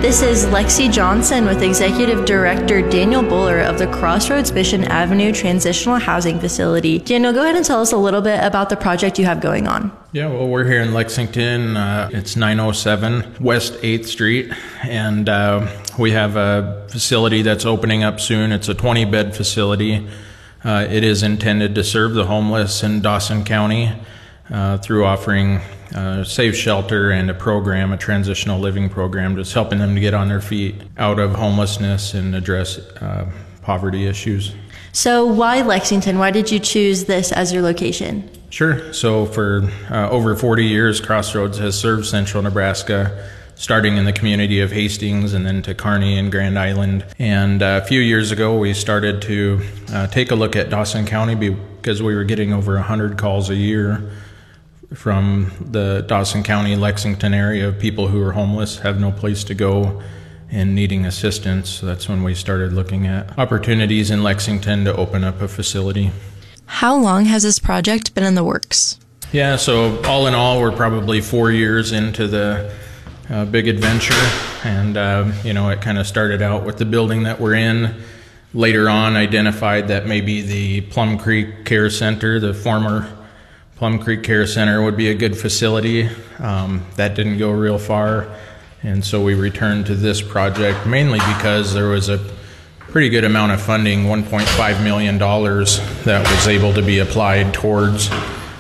This is Lexi Johnson with Executive Director Daniel Buller of the Crossroads Mission Avenue Transitional Housing Facility. Daniel, go ahead and tell us a little bit about the project you have going on. Yeah, well, we're here in Lexington. It's 907 West 8th Street, and we have a facility that's opening up soon. It's a 20-bed facility. It is intended to serve the homeless in Dawson County through offering safe shelter and a transitional living program, just helping them to get on their feet out of homelessness and address poverty issues. So why Lexington? Why did you choose this as your location? Sure. So for over 40 years, Crossroads has served central Nebraska, starting in the community of Hastings and then to Kearney and Grand Island. And a few years ago, we started to take a look at Dawson County because we were getting over 100 calls a year from the Dawson County, Lexington area of people who are homeless, have no place to go, and needing assistance. So that's when we started looking at opportunities in Lexington to open up a facility. How long has this project been in the works? Yeah, so all in all, we're probably 4 years into the big adventure. And, it kind of started out with the building that we're in. Later on, identified that maybe the Plum Creek Care Center, the former Plum Creek Care Center, would be a good facility. That didn't go real far, and so we returned to this project mainly because there was a pretty good amount of funding, $1.5 million, that was able to be applied towards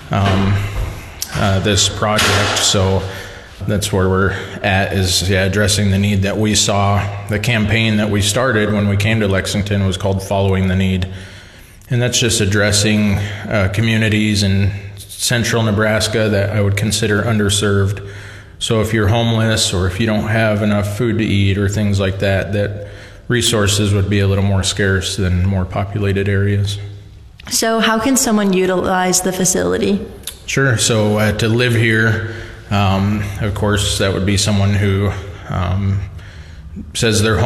this project. So that's where we're at, is addressing the need that we saw. The campaign that we started when we came to Lexington was called Following the Need, and that's just addressing communities in central Nebraska that I would consider underserved. So if you're homeless or if you don't have enough food to eat or things like that, that resources would be a little more scarce than more populated areas. So how can someone utilize the facility? Sure. So to live here, of course, that would be someone who says they're